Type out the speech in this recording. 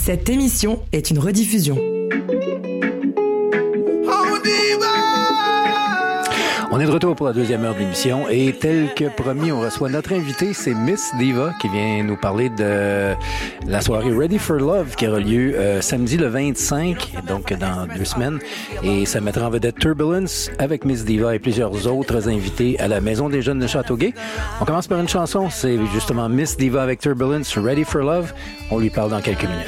Cette émission est une rediffusion. On est de retour pour la deuxième heure de l'émission et tel que promis, on reçoit notre invité, c'est Miss Diva qui vient nous parler de la soirée Ready for Love qui aura lieu samedi le 25, donc dans 2 semaines. Et ça mettra en vedette Turbulence avec Miss Diva et plusieurs autres invités à la Maison des Jeunes de Châteauguay. On commence par une chanson, c'est justement Miss Diva avec Turbulence, Ready for Love. On lui parle dans quelques minutes.